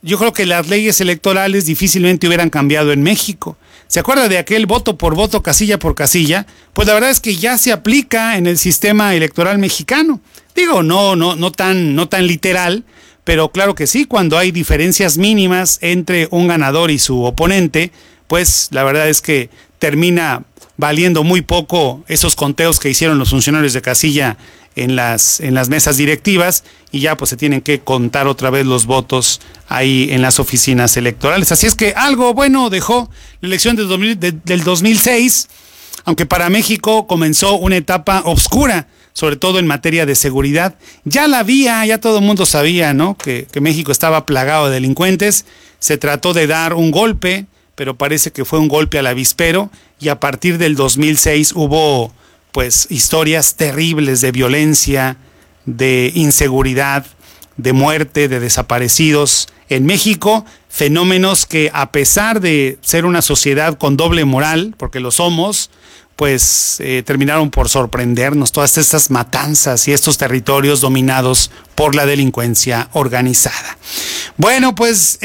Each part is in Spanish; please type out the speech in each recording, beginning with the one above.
yo creo que las leyes electorales difícilmente hubieran cambiado en México. ¿Se acuerda de aquel voto por voto, casilla por casilla? Pues la verdad es que ya se aplica en el sistema electoral mexicano. Digo, no tan literal, pero claro que sí, cuando hay diferencias mínimas entre un ganador y su oponente, pues la verdad es que termina valiendo muy poco esos conteos que hicieron los funcionarios de casilla en las mesas directivas, y ya pues se tienen que contar otra vez los votos ahí en las oficinas electorales. Así es que algo bueno dejó la elección del 2006, aunque para México comenzó una etapa oscura, sobre todo en materia de seguridad. Ya todo el mundo sabía, ¿no?, que México estaba plagado de delincuentes. Se trató de dar un golpe, pero parece que fue un golpe al avispero, y a partir del 2006 hubo pues historias terribles de violencia, de inseguridad, de muerte, de desaparecidos en México, fenómenos que, a pesar de ser una sociedad con doble moral, porque lo somos, pues terminaron por sorprendernos, todas estas matanzas y estos territorios dominados por la delincuencia organizada. Bueno, pues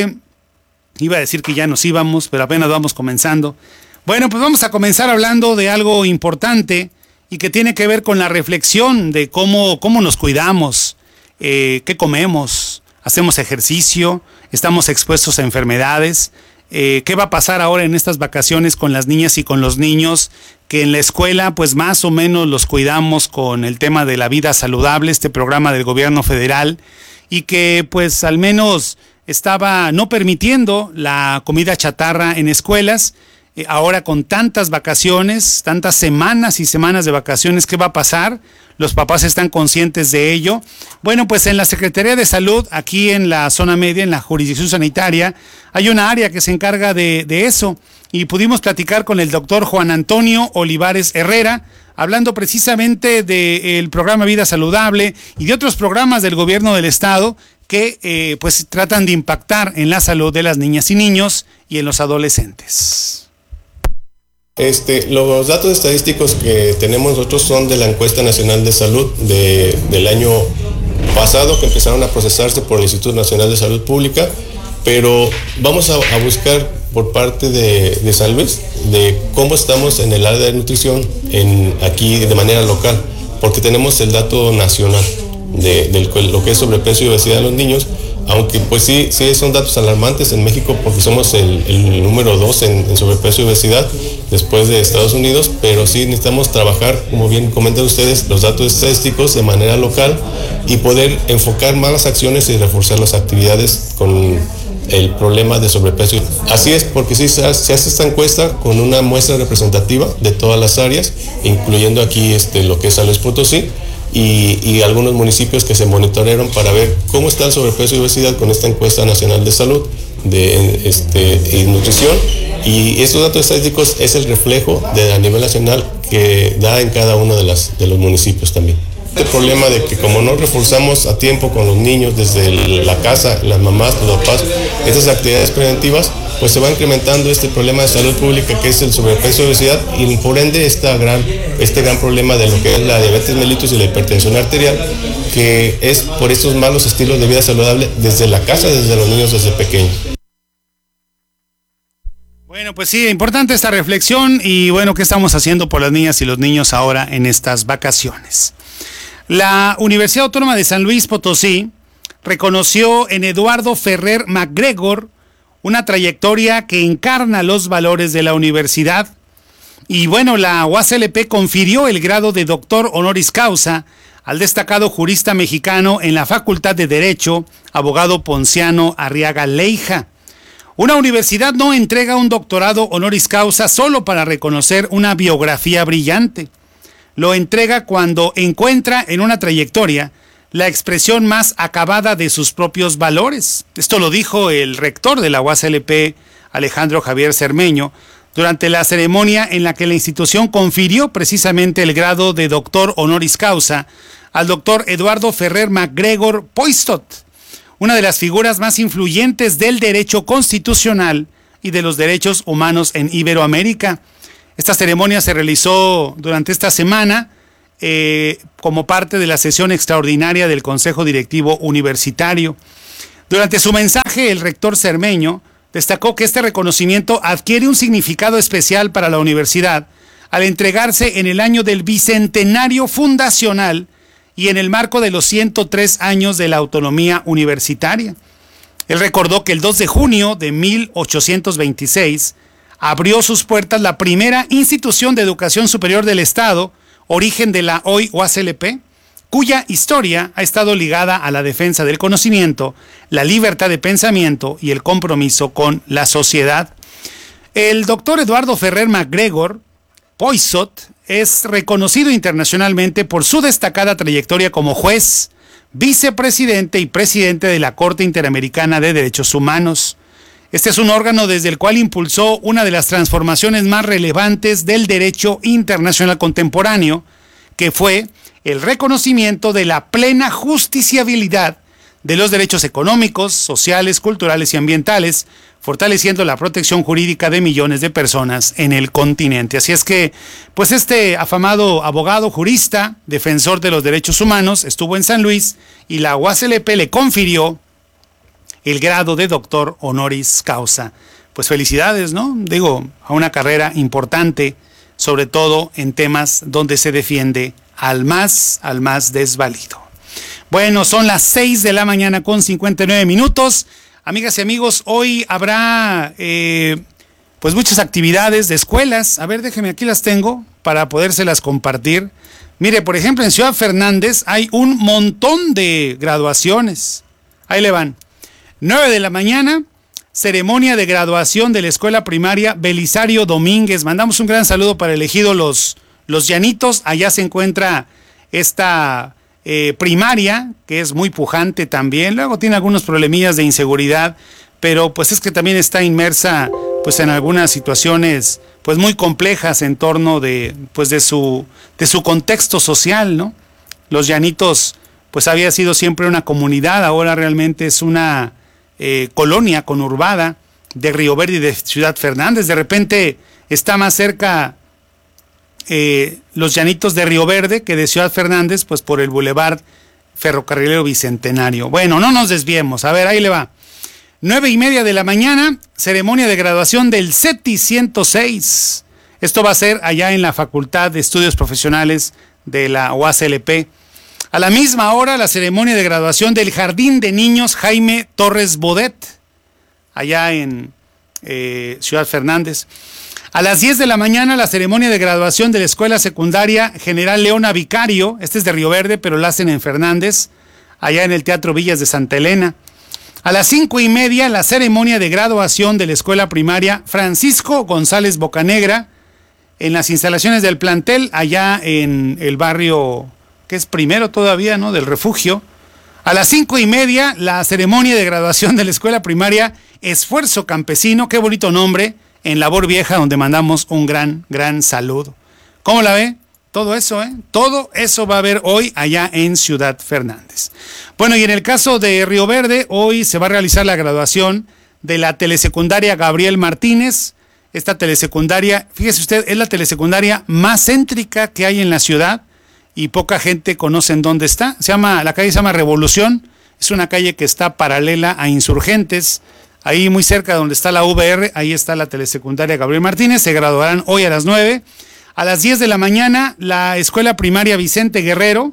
iba a decir que ya nos íbamos, pero apenas vamos comenzando. Bueno, pues vamos a comenzar hablando de algo importante y que tiene que ver con la reflexión de cómo nos cuidamos, qué comemos, hacemos ejercicio, estamos expuestos a enfermedades, qué va a pasar ahora en estas vacaciones con las niñas y con los niños, que en la escuela pues más o menos los cuidamos con el tema de la vida saludable, este programa del gobierno federal, y que pues al menos estaba no permitiendo la comida chatarra en escuelas. Ahora con tantas vacaciones, tantas semanas y semanas de vacaciones, ¿qué va a pasar? Los papás están conscientes de ello. Bueno, pues en la Secretaría de Salud, aquí en la zona media, en la jurisdicción sanitaria, hay una área que se encarga de eso, y pudimos platicar con el doctor Juan Antonio Olivares Herrera, hablando precisamente del programa Vida Saludable y de otros programas del gobierno del estado que pues tratan de impactar en la salud de las niñas y niños y en los adolescentes. Los datos estadísticos que tenemos nosotros son de la Encuesta Nacional de Salud del año pasado, que empezaron a procesarse por el Instituto Nacional de Salud Pública, pero vamos a buscar por parte de San Luis de cómo estamos en el área de nutrición aquí de manera local, porque tenemos el dato nacional de lo que es sobrepeso y obesidad en los niños, aunque pues sí son datos alarmantes en México, porque somos el número 2 en sobrepeso y obesidad después de Estados Unidos, pero sí necesitamos trabajar, como bien comentan ustedes, los datos estadísticos de manera local y poder enfocar más las acciones y reforzar las actividades con el problema de sobrepeso. Así es, porque sí se hace esta encuesta con una muestra representativa de todas las áreas, incluyendo aquí lo que es San Luis Potosí, y algunos municipios que se monitorearon para ver cómo está el sobrepeso y obesidad con esta encuesta nacional de salud y nutrición, y estos datos estadísticos es el reflejo a nivel nacional que da en cada uno de los municipios también. Este problema de que como no reforzamos a tiempo con los niños desde la casa, las mamás, los papás, estas actividades preventivas, pues se va incrementando este problema de salud pública que es el sobrepeso y obesidad, y por ende este gran problema de lo que es la diabetes mellitus y la hipertensión arterial, que es por estos malos estilos de vida saludable desde la casa, desde los niños desde pequeños. Bueno, pues sí, importante esta reflexión, y bueno, ¿qué estamos haciendo por las niñas y los niños ahora en estas vacaciones? La Universidad Autónoma de San Luis Potosí reconoció en Eduardo Ferrer MacGregor una trayectoria que encarna los valores de la universidad. Y bueno, la UASLP confirió el grado de doctor honoris causa al destacado jurista mexicano en la Facultad de Derecho, abogado Ponciano Arriaga Leija. Una universidad no entrega un doctorado honoris causa solo para reconocer una biografía brillante. Lo entrega cuando encuentra en una trayectoria la expresión más acabada de sus propios valores. Esto lo dijo el rector de la UASLP, Alejandro Javier Cermeño, durante la ceremonia en la que la institución confirió precisamente el grado de doctor honoris causa al doctor Eduardo Ferrer MacGregor Poistot, una de las figuras más influyentes del derecho constitucional y de los derechos humanos en Iberoamérica. Esta ceremonia se realizó durante esta semana como parte de la sesión extraordinaria del Consejo Directivo Universitario. Durante su mensaje, el rector Cermeño destacó que este reconocimiento adquiere un significado especial para la universidad al entregarse en el año del bicentenario fundacional y en el marco de los 103 años de la autonomía universitaria. Él recordó que el 2 de junio de 1826 abrió sus puertas la primera institución de educación superior del Estado, origen de la hoy UASLP, cuya historia ha estado ligada a la defensa del conocimiento, la libertad de pensamiento y el compromiso con la sociedad. El doctor Eduardo Ferrer MacGregor Poisot es reconocido internacionalmente por su destacada trayectoria como juez, vicepresidente y presidente de la Corte Interamericana de Derechos Humanos. Este es un órgano desde el cual impulsó una de las transformaciones más relevantes del derecho internacional contemporáneo, que fue el reconocimiento de la plena justiciabilidad de los derechos económicos, sociales, culturales y ambientales, fortaleciendo la protección jurídica de millones de personas en el continente. Así es que, pues este afamado abogado, jurista, defensor de los derechos humanos, estuvo en San Luis y la UASLP le confirió el grado de doctor honoris causa. Pues felicidades, ¿no? Digo, a una carrera importante, sobre todo en temas donde se defiende al más desvalido. Bueno, son las 6 de la mañana con 59 minutos. Amigas y amigos, hoy habrá pues muchas actividades de escuelas. A ver, déjenme, aquí las tengo para podérselas compartir. Mire, por ejemplo, en Ciudad Fernández hay un montón de graduaciones. Ahí le van. 9 de la mañana, ceremonia de graduación de la escuela primaria Belisario Domínguez. Mandamos un gran saludo para el ejido Los Llanitos. Allá se encuentra esta primaria, que es muy pujante también. Luego tiene algunos problemillas de inseguridad, pero pues es que también está inmersa pues en algunas situaciones pues muy complejas en torno de su contexto social, ¿no? Los Llanitos pues había sido siempre una comunidad, ahora realmente es una colonia conurbada de Río Verde y de Ciudad Fernández. De repente está más cerca Los Llanitos de Río Verde que de Ciudad Fernández, pues por el Boulevard Ferrocarrilero Bicentenario. Bueno, no nos desviemos, a ver, ahí le va. 9:30 de la mañana, ceremonia de graduación del CETI 106. Esto va a ser allá en la Facultad de Estudios Profesionales de la UASLP. A la misma hora, la ceremonia de graduación del Jardín de Niños Jaime Torres Bodet, allá en Ciudad Fernández. A las 10 de la mañana, la ceremonia de graduación de la Escuela Secundaria General Leona Vicario. Este es de Río Verde, pero la hacen en Fernández, allá en el Teatro Villas de Santa Elena. A las 5:30, la ceremonia de graduación de la Escuela Primaria Francisco González Bocanegra, en las instalaciones del plantel, allá en el barrio, que es primero todavía, ¿no?, del Refugio. A las 5:30, la ceremonia de graduación de la Escuela Primaria Esfuerzo Campesino, qué bonito nombre, en Labor Vieja, donde mandamos un gran saludo. ¿Cómo la ve? Todo eso, todo eso va a haber hoy allá en Ciudad Fernández. Bueno, y en el caso de Río Verde, hoy se va a realizar la graduación de la telesecundaria Gabriel Martínez. Esta telesecundaria, fíjese usted, es la telesecundaria más céntrica que hay en la ciudad y poca gente conoce en dónde está. La calle se llama Revolución, es una calle que está paralela a Insurgentes. Ahí muy cerca de donde está la VR, ahí está la telesecundaria Gabriel Martínez. Se graduarán hoy a las 9. A las 10 de la mañana, la escuela primaria Vicente Guerrero.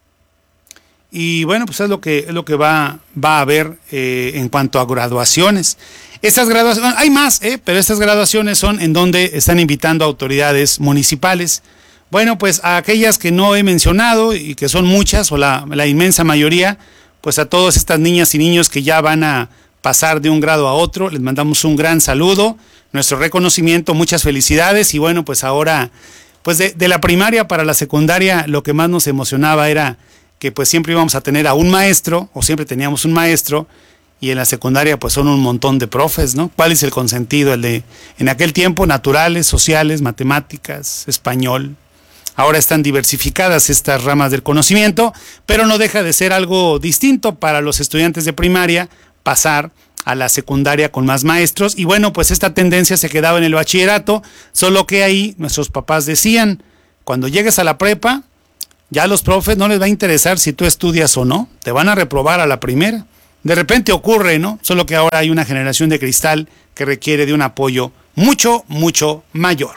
Y bueno, pues es lo que va a haber en cuanto a graduaciones. Estas graduaciones, hay más, pero estas graduaciones son en donde están invitando a autoridades municipales. Bueno, pues a aquellas que no he mencionado y que son muchas, o la inmensa mayoría, pues a todas estas niñas y niños que ya van a pasar de un grado a otro, les mandamos un gran saludo, nuestro reconocimiento, muchas felicidades. Y bueno, pues ahora, pues de la primaria para la secundaria, lo que más nos emocionaba era que pues siempre íbamos a tener a un maestro, o siempre teníamos un maestro, y en la secundaria pues son un montón de profes, ¿no? ¿Cuál es el consentido? El de, en aquel tiempo, naturales, sociales, matemáticas, español. Ahora están diversificadas estas ramas del conocimiento, pero no deja de ser algo distinto para los estudiantes de primaria pasar a la secundaria con más maestros. Y bueno, pues esta tendencia se quedaba en el bachillerato, solo que ahí nuestros papás decían, cuando llegues a la prepa, ya a los profes no les va a interesar si tú estudias o no, te van a reprobar a la primera. de repente ocurre, ¿no? Solo que ahora hay una generación de cristal que requiere de un apoyo mucho, mucho mayor.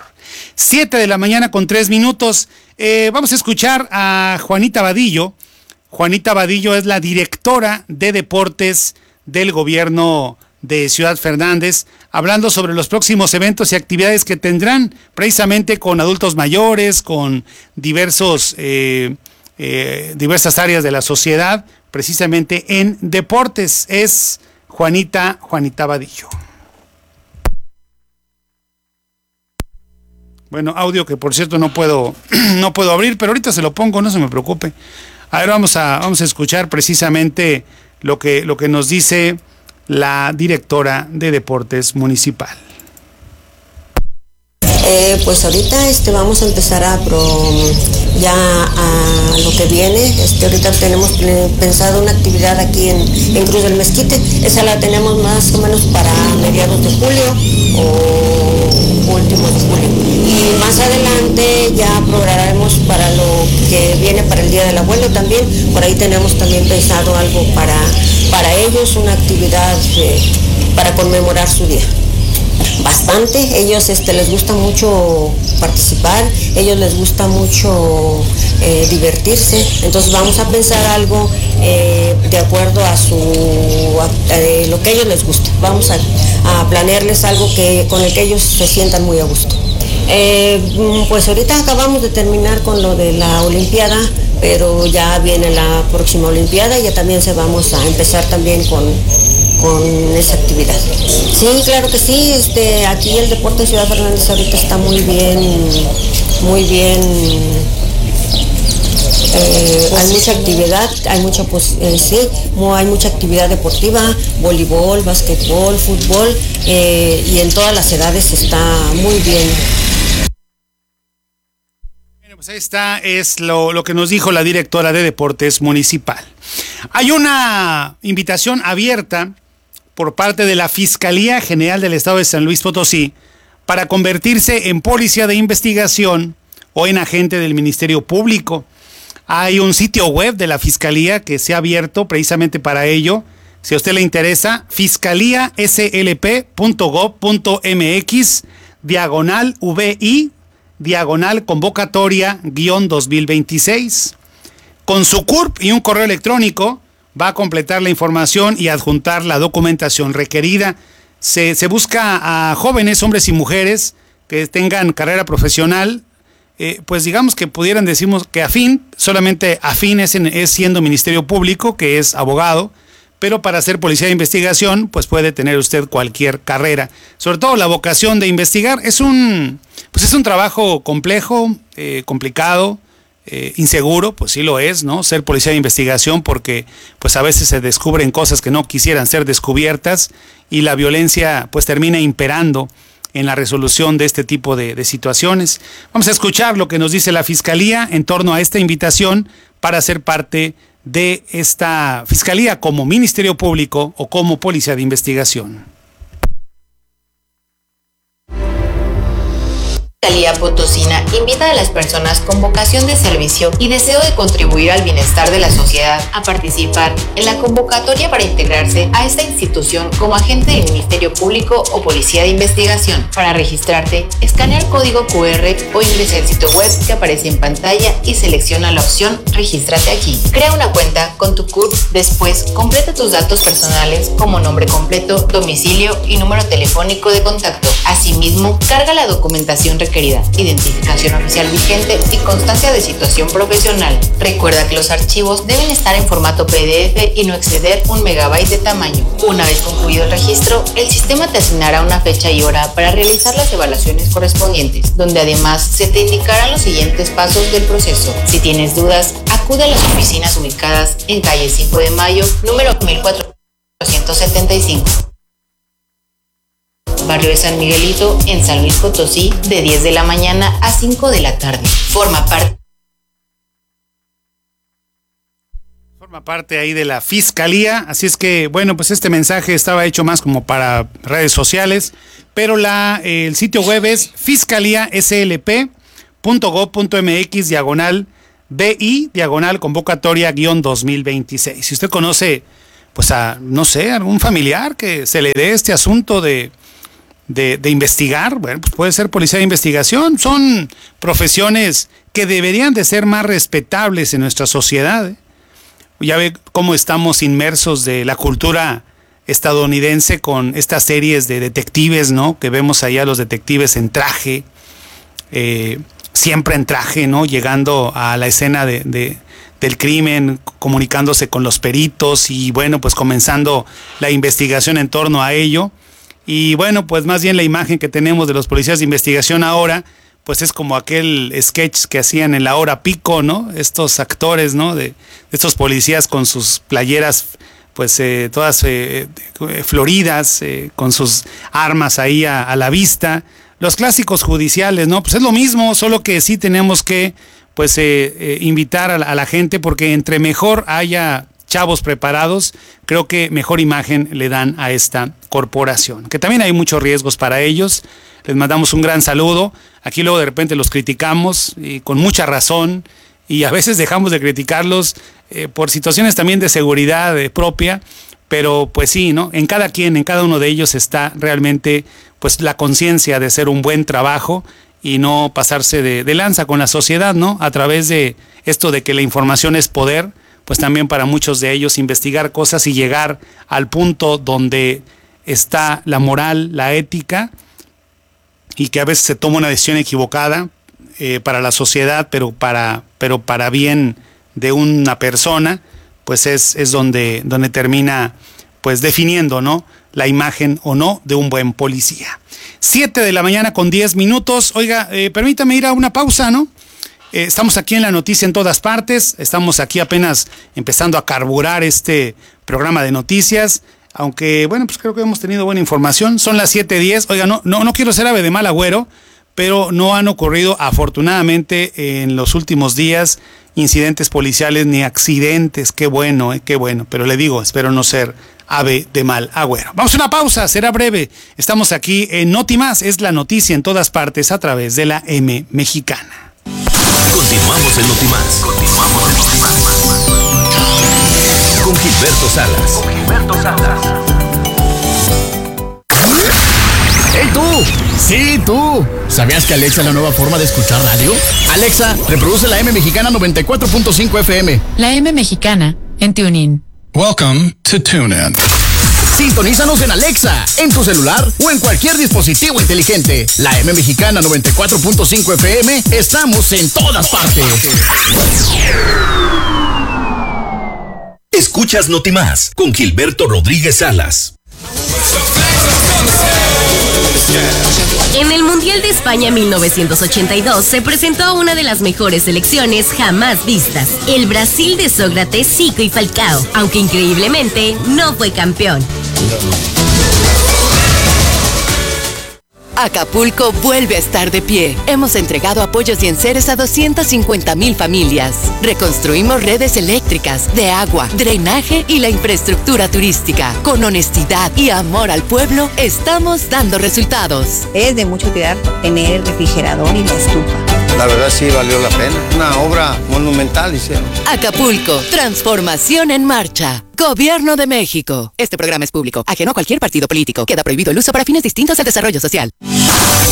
7:03 a.m. Vamos a escuchar a Juanita Vadillo. Juanita Vadillo es la directora de deportes del gobierno de Ciudad Fernández, hablando sobre los próximos eventos y actividades que tendrán precisamente con adultos mayores, con diversas áreas de la sociedad, precisamente en deportes. Es Juanita Vadillo. Bueno, audio que por cierto no puedo abrir, pero ahorita se lo pongo, no se me preocupe. A ver, vamos a escuchar precisamente lo que nos dice la directora de deportes municipal. Pues ahorita vamos a empezar ya a lo que viene. Ahorita tenemos pensado una actividad aquí en Cruz del Mezquite. Esa la tenemos más o menos para mediados de julio o últimos de julio. Y más adelante ya programaremos para lo que viene para el Día del Abuelo también. Por ahí tenemos también pensado algo para ellos, una actividad para conmemorar su día. Bastante, ellos les gusta mucho participar, ellos les gusta mucho divertirse, entonces vamos a pensar algo de acuerdo a lo que a ellos les gusta. Vamos a planearles algo con el que ellos se sientan muy a gusto. Pues ahorita acabamos de terminar con lo de la Olimpiada, pero ya viene la próxima Olimpiada y ya también vamos a empezar también con esa actividad. Sí, claro que sí, aquí el deporte en Ciudad Fernández ahorita está muy bien, hay mucha actividad, hay mucha actividad deportiva, voleibol, básquetbol, fútbol, y en todas las edades está muy bien. Bueno, pues ahí está, es lo que nos dijo la directora de deportes municipal. Hay una invitación abierta por parte de la Fiscalía General del Estado de San Luis Potosí para convertirse en policía de investigación o en agente del Ministerio Público. Hay un sitio web de la Fiscalía que se ha abierto precisamente para ello. Si a usted le interesa, fiscaliaslp.gov.mx/VI/convocatoria-2026. Con su CURP y un correo electrónico va a completar la información y adjuntar la documentación requerida. Se busca a jóvenes, hombres y mujeres que tengan carrera profesional, pues digamos que pudieran decirnos que solamente afín es siendo Ministerio Público, que es abogado, pero para ser policía de investigación, pues puede tener usted cualquier carrera. Sobre todo la vocación de investigar es un trabajo complejo, complicado, inseguro, pues sí lo es, ¿no? Ser policía de investigación, porque pues a veces se descubren cosas que no quisieran ser descubiertas y la violencia pues termina imperando en la resolución de este tipo de situaciones. Vamos a escuchar lo que nos dice la Fiscalía en torno a esta invitación para ser parte de esta Fiscalía como Ministerio Público o como Policía de Investigación. Fiscalía Potosina invita a las personas con vocación de servicio y deseo de contribuir al bienestar de la sociedad a participar en la convocatoria para integrarse a esta institución como agente del Ministerio Público o Policía de Investigación. Para registrarte, escanea el código QR o ingresa al sitio web que aparece en pantalla y selecciona la opción Regístrate aquí. Crea una cuenta con tu CURP, después completa tus datos personales como nombre completo, domicilio y número telefónico de contacto. Asimismo, carga la documentación requerida, identificación oficial vigente y constancia de situación profesional. Recuerda que los archivos deben estar en formato PDF y no exceder 1 megabyte de tamaño. Una vez concluido el registro, el sistema te asignará una fecha y hora para realizar las evaluaciones correspondientes, donde además se te indicarán los siguientes pasos del proceso. Si tienes dudas, acude a las oficinas ubicadas en calle 5 de Mayo, número 1475. Barrio de San Miguelito, en San Luis Potosí, de 10 de la mañana a 5 de la tarde. Forma parte ahí de la Fiscalía, así es que, bueno, pues este mensaje estaba hecho más como para redes sociales, pero el sitio web es fiscaliaslp.gov.mx/VI/convocatoria-2026. Si usted conoce pues a, no sé, algún familiar que se le dé este asunto de investigar. Bueno, pues puede ser policía de investigación. Son profesiones que deberían de ser más respetables en nuestra sociedad. Ya ve cómo estamos inmersos de la cultura estadounidense con estas series de detectives, ¿no? Que vemos allá los detectives en traje, siempre en traje, ¿no? Llegando a la escena del crimen, comunicándose con los peritos y bueno, pues comenzando la investigación en torno a ello. Y bueno, pues más bien la imagen que tenemos de los policías de investigación ahora, pues es como aquel sketch que hacían en La Hora Pico, ¿no? Estos actores, ¿no? De estos policías con sus playeras, pues todas floridas, con sus armas ahí a la vista. Los clásicos judiciales, ¿no? Pues es lo mismo, solo que sí tenemos que, pues, invitar a la gente, porque entre mejor haya chavos preparados, creo que mejor imagen le dan a esta corporación, que también hay muchos riesgos para ellos. Les mandamos un gran saludo. Aquí luego de repente los criticamos y con mucha razón, y a veces dejamos de criticarlos por situaciones también de seguridad propia, pero pues sí, ¿no? En cada quien, en cada uno de ellos está realmente pues la conciencia de hacer un buen trabajo y no pasarse de lanza con la sociedad, ¿no? A través de esto de que la información es poder, pues también para muchos de ellos investigar cosas y llegar al punto donde está la moral, la ética, y que a veces se toma una decisión equivocada para la sociedad, pero para bien de una persona, pues es donde termina pues definiendo, ¿no?, la imagen o no de un buen policía. 7:10 a.m. Oiga, permítame ir a una pausa, ¿no? Estamos aquí en La Noticia en Todas Partes. Estamos aquí apenas empezando a carburar este programa de noticias. Aunque, bueno, pues creo que hemos tenido buena información. Son las 7:10. Oiga, no quiero ser ave de mal agüero, pero no han ocurrido, afortunadamente, en los últimos días incidentes policiales ni accidentes. Qué bueno, qué bueno. Pero le digo, espero no ser ave de mal agüero. Vamos a una pausa, será breve. Estamos aquí en Noti Más, es La Noticia en Todas Partes a través de la M Mexicana. Continuamos en Noti Más. Con Gilberto Salas. ¡Hey tú! ¡Sí, tú! ¿Sabías que Alexa es la nueva forma de escuchar radio? Alexa, reproduce la M Mexicana 94.5 FM. La M Mexicana en TuneIn. Welcome to TuneIn. Sintonízanos en Alexa, en tu celular o en cualquier dispositivo inteligente. La M Mexicana 94.5 FM, estamos en todas partes. Escuchas Noti Más con Gilberto Rodríguez Salas. En el Mundial de España 1982 se presentó una de las mejores selecciones jamás vistas, el Brasil de Sócrates, Zico y Falcao, aunque increíblemente no fue campeón. Acapulco vuelve a estar de pie. Hemos entregado apoyos y enseres a 250,000 familias. Reconstruimos redes eléctricas, de agua, drenaje y la infraestructura turística. Con honestidad y amor al pueblo, estamos dando resultados. Es de mucha utilidad tener el refrigerador y la estufa. La verdad sí valió la pena. Una obra monumental hicieron. Acapulco, transformación en marcha. Gobierno de México. Este programa es público, ajeno a cualquier partido político. Queda prohibido el uso para fines distintos al desarrollo social.